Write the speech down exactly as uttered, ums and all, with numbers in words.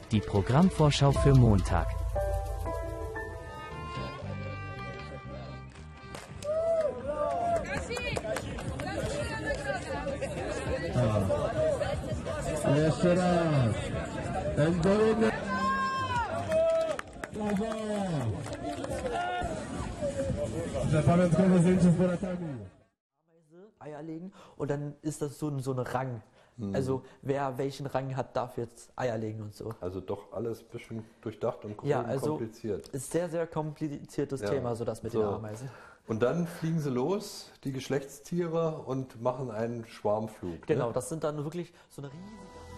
Die Programmvorschau für Montag. Jeszcze raz. Endolny. Że pamiątkowe zdjęcie z Boratami. Eier legen und dann ist das so, so ein Rang. Mhm. Also wer welchen Rang hat, darf jetzt Eier legen und so. Also doch alles ein bisschen durchdacht und ja, also kompliziert. Ist sehr, sehr kompliziertes ja. Thema, so das mit so. den Ameisen. Und dann fliegen sie los, die Geschlechtstiere, und machen einen Schwarmflug. Genau, ne? Das sind dann wirklich so eine riesige...